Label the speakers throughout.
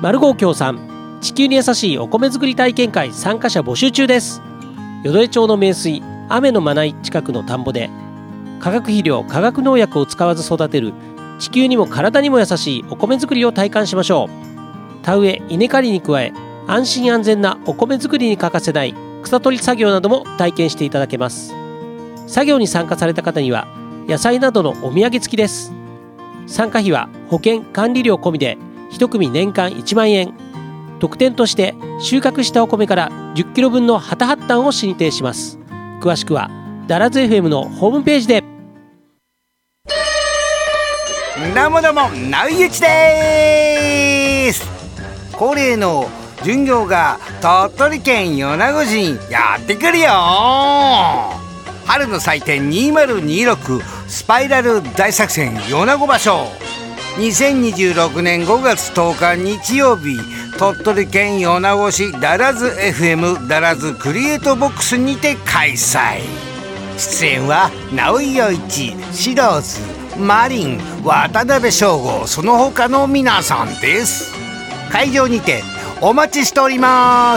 Speaker 1: マルゴー協賛地球に優しいお米作り体験会参加者募集中です。淀江町の名水雨のまない近くの田んぼで化学肥料化学農薬を使わず育てる地球にも体にも優しいお米作りを体感しましょう。田植え稲刈りに加え安心安全なお米作りに欠かせない草取り作業なども体験していただけます。作業に参加された方には野菜などのお土産付きです。参加費は保険管理料込みで1組年間1万円。特典として収穫したお米から10キロ分の旗発端を進呈します。詳しくはダラズ FM のホームページで。
Speaker 2: どうもどうも、なうゆちでーす。恒例の巡業が鳥取県米子市にやってくるよ。春の祭典2026スパイラル大作戦米子場所、2026年5月10日日曜日、鳥取県米子市ダラズ FM ダラズクリエイトボックスにて開催。出演は直井陽一、シローズ、マリン、渡辺翔吾、その他の皆さんです。会場にてお待ちしております。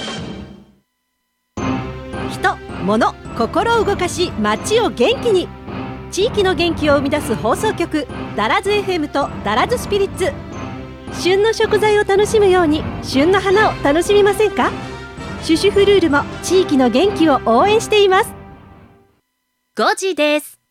Speaker 3: 人、物、心を動かし街を元気に、地域の元気を生み出す放送局ダラズ FM とダラズスピリッツ。旬の食材を楽しむように旬の花を楽しみませんか。シュシュフルールも地域の元気を応援しています。
Speaker 4: 5時です。